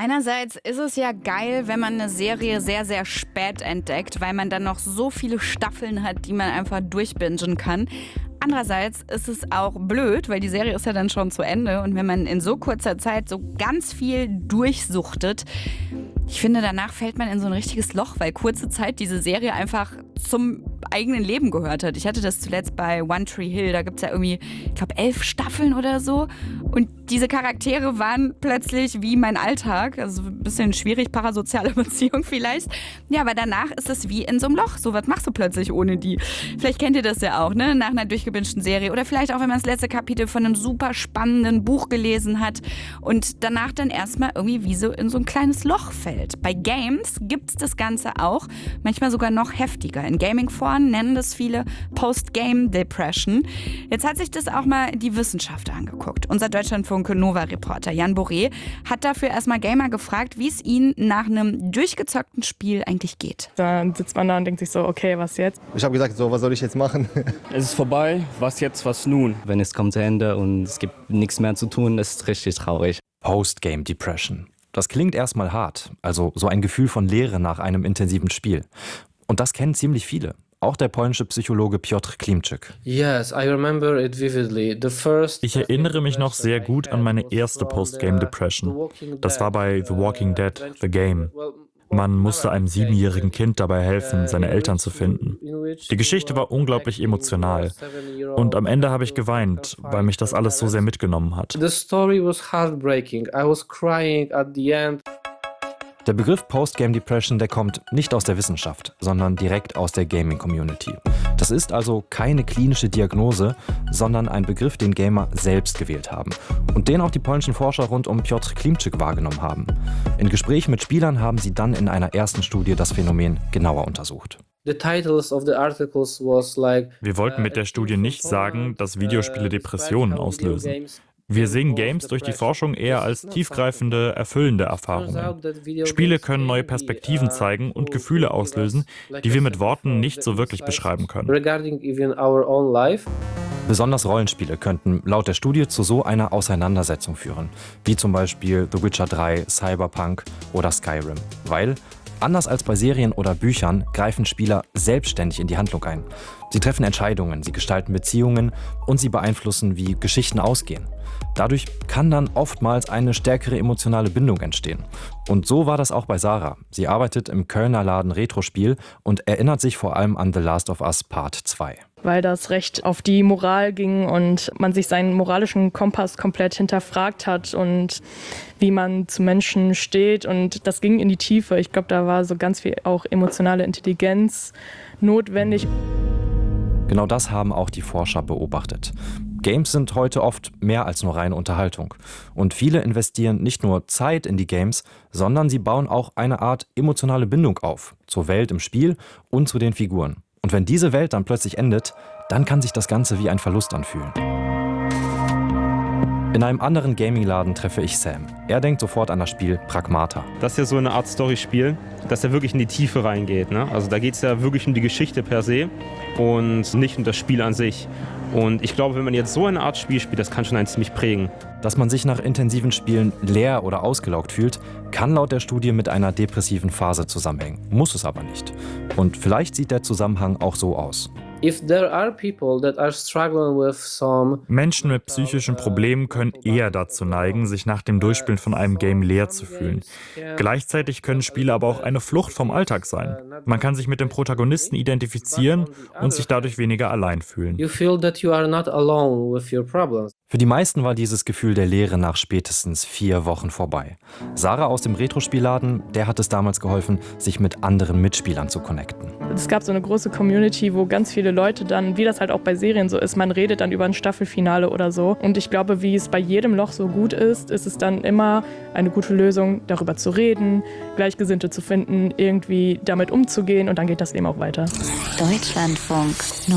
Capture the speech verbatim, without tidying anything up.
Einerseits ist es ja geil, wenn man eine Serie sehr, sehr spät entdeckt, weil man dann noch so viele Staffeln hat, die man einfach durchbingen kann. Andererseits ist es auch blöd, weil die Serie ist ja dann schon zu Ende. Und wenn man in so kurzer Zeit so ganz viel durchsuchtet, ich finde, danach fällt man in so ein richtiges Loch, weil kurze Zeit diese Serie einfach zum eigenen Leben gehört hat. Ich hatte das zuletzt bei One Tree Hill, da gibt es ja irgendwie, ich glaube, elf Staffeln oder so. Und diese Charaktere waren plötzlich wie mein Alltag, also ein bisschen schwierig, parasoziale Beziehung vielleicht. Ja, aber danach ist es wie in so einem Loch. So, was machst du plötzlich ohne die? Vielleicht kennt ihr das ja auch, ne? Nach einer durchgebingten Serie. Oder vielleicht auch, wenn man das letzte Kapitel von einem super spannenden Buch gelesen hat und danach dann erstmal irgendwie wie so in so ein kleines Loch fällt. Bei Games gibt es das Ganze auch, manchmal sogar noch heftiger. In Gaming-Foren nennen das viele Post-Game-Depression. Jetzt hat sich das auch mal die Wissenschaft angeguckt. Unser Deutschlandfunk-Nova-Reporter Jan Boré hat dafür erstmal Gamer gefragt, wie es ihnen nach einem durchgezockten Spiel eigentlich geht. Dann sitzt man da und denkt sich so, okay, was jetzt? Ich habe gesagt, so, was soll ich jetzt machen? Es ist vorbei, was jetzt, was nun? Wenn es kommt zu Ende und es gibt nichts mehr zu tun, ist es richtig traurig. Post-Game-Depression. Das klingt erstmal hart, also so ein Gefühl von Leere nach einem intensiven Spiel. Und das kennen ziemlich viele. Auch der polnische Psychologe Piotr Klimczyk. Ich erinnere mich noch sehr gut an meine erste Post-Game-Depression. Das war bei The Walking Dead, The Game. Man musste einem siebenjährigen Kind dabei helfen, seine Eltern zu finden. Die Geschichte war unglaublich emotional. Und am Ende habe ich geweint, weil mich das alles so sehr mitgenommen hat. The story was heartbreaking. I was crying at the end. Der Begriff Post-Game-Depression, der kommt nicht aus der Wissenschaft, sondern direkt aus der Gaming-Community. Das ist also keine klinische Diagnose, sondern ein Begriff, den Gamer selbst gewählt haben und den auch die polnischen Wir rund um Piotr Klimczyk wahrgenommen haben. In Gesprächen mit Spielern haben sie dann in einer ersten Studie das Phänomen genauer untersucht. The titles of the articles was like, Wir wollten mit der Studie nicht sagen, dass Videospiele Depressionen auslösen. Wir sehen Games durch die Forschung eher als tiefgreifende, erfüllende Erfahrungen. Spiele können neue Perspektiven zeigen und Gefühle auslösen, die wir mit Worten nicht so wirklich beschreiben können. Besonders Rollenspiele könnten laut der Studie zu so einer Auseinandersetzung führen, wie zum Beispiel The Witcher drei, Cyberpunk oder Skyrim, weil anders als bei Serien oder Büchern greifen Spieler selbstständig in die Handlung ein. Sie treffen Entscheidungen, sie gestalten Beziehungen und sie beeinflussen, wie Geschichten ausgehen. Dadurch kann dann oftmals eine stärkere emotionale Bindung entstehen. Und so war das auch bei Sarah. Sie arbeitet im Kölner Laden Retrospiel und erinnert sich vor allem an The Last of Us Part zwei. Weil das recht auf die Moral ging und man sich seinen moralischen Kompass komplett hinterfragt hat und wie man zu Menschen steht. Und das ging in die Tiefe. Ich glaube, da war so ganz viel auch emotionale Intelligenz notwendig. Genau das haben auch die Forscher beobachtet. Games sind heute oft mehr als nur reine Unterhaltung. Und viele investieren nicht nur Zeit in die Games, sondern sie bauen auch eine Art emotionale Bindung auf. Zur Welt im Spiel und zu den Figuren. Und wenn diese Welt dann plötzlich endet, dann kann sich das Ganze wie ein Verlust anfühlen. In einem anderen Gaming-Laden treffe ich Sam. Er denkt sofort an das Spiel Pragmata. Das ist ja so eine Art Storyspiel, das ja wirklich in die Tiefe reingeht. Ne? Also da geht es ja wirklich um die Geschichte per se und nicht um das Spiel an sich. Und ich glaube, wenn man jetzt so eine Art Spiel spielt, das kann schon einen ziemlich prägen. Dass man sich nach intensiven Spielen leer oder ausgelaugt fühlt, kann laut der Studie mit einer depressiven Phase zusammenhängen. Muss es aber nicht. Und vielleicht sieht der Zusammenhang auch so aus. Menschen mit psychischen Problemen können eher dazu neigen, sich nach dem Durchspielen von einem Game leer zu fühlen. Gleichzeitig können Spiele aber auch eine Flucht vom Alltag sein. Man kann sich mit dem Protagonisten identifizieren und sich dadurch weniger allein fühlen. Für die meisten war dieses Gefühl der Leere nach spätestens vier Wochen vorbei. Sarah aus dem Retrospielladen, der hat es damals geholfen, sich mit anderen Mitspielern zu connecten. Es gab so eine große Community, wo ganz viele Leute dann, wie das halt auch bei Serien so ist, man redet dann über ein Staffelfinale oder so. Und ich glaube, wie es bei jedem Loch so gut ist, ist es dann immer eine gute Lösung, darüber zu reden, Gleichgesinnte zu finden, irgendwie damit umzugehen und dann geht das eben auch weiter. Deutschlandfunk